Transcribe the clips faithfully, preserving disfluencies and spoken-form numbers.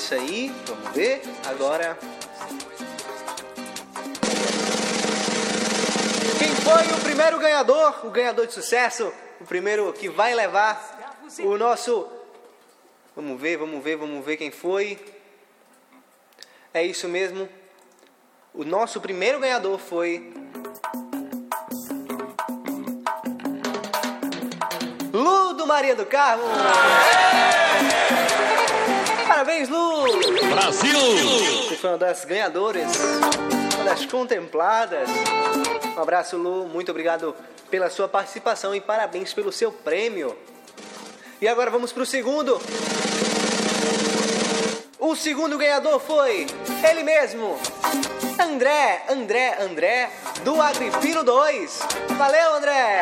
isso aí. Vamos ver. Agora... Quem foi o primeiro ganhador? O ganhador de sucesso? O primeiro que vai levar o nosso... Vamos ver, vamos ver, vamos ver quem foi. É isso mesmo. O nosso primeiro ganhador foi... Lu do Maria do Carmo. Parabéns, Lu. Brasil. Você foi uma das ganhadoras, uma das contempladas. Um abraço, Lu. Muito obrigado pela sua participação e parabéns pelo seu prêmio. E agora vamos para o segundo. O segundo ganhador foi ele mesmo, André, André, André, do Agripino dois. Valeu, André!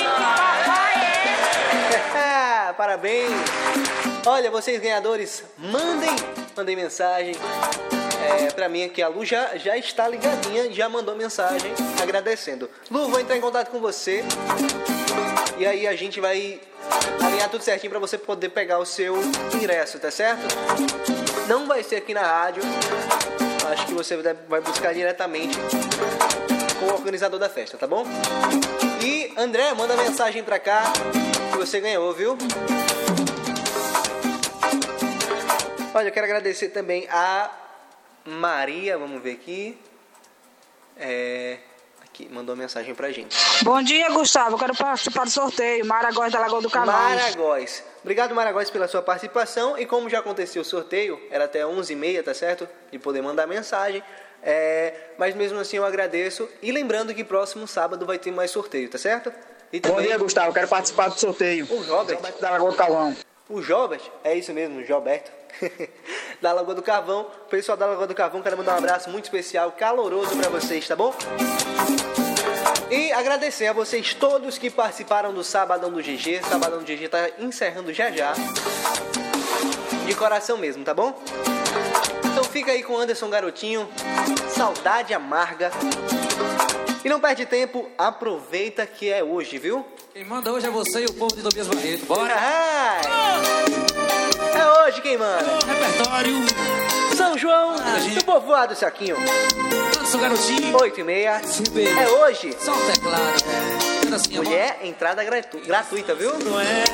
Parabéns! Olha, vocês ganhadores, mandem, mandem mensagem é, pra mim aqui. A Lu já, já está ligadinha, já mandou mensagem agradecendo. Lu, vou entrar em contato com você e aí a gente vai alinhar tudo certinho pra você poder pegar o seu ingresso, tá certo? Não vai ser aqui na rádio, acho que você vai buscar diretamente com o organizador da festa, tá bom? E André, manda mensagem pra cá que você ganhou, viu? Olha, eu quero agradecer também a Maria, vamos ver aqui. É... Aqui, mandou mensagem pra gente. Bom dia, Gustavo. Eu quero participar do sorteio. Maragóis da Lagoa do Carvalho. Maragóis. Obrigado, Maragóis, pela sua participação. E como já aconteceu o sorteio, era até onze e meia, tá certo? De poder mandar mensagem. É... Mas mesmo assim eu agradeço. E lembrando que próximo sábado vai ter mais sorteio, tá certo? E também... Bom dia, Gustavo. Eu quero participar do sorteio. O Robert. Robert da Lagoa do Carvão. O Jobert, é isso mesmo, o Gilberto, da Lagoa do Carvão. O pessoal da Lagoa do Carvão, quero mandar um abraço muito especial, caloroso pra vocês, tá bom? E agradecer a vocês todos que participaram do Sabadão do G G. Sabadão do G G tá encerrando já já. De coração mesmo, tá bom? Então fica aí com o Anderson Garotinho, Saudade Amarga. E não perde tempo, aproveita que é hoje, viu? Quem manda hoje é você e o povo de Tobias Barreto. Bora! Ah, é hoje quem manda. O repertório. São João, Ah, gente. do povoado Saquinho. Anderson Garotinho. oito e meia. Sim, bem. É hoje. Só um teclado. É. Assim, Mulher, entrada gratu- gratuita, viu? Não é?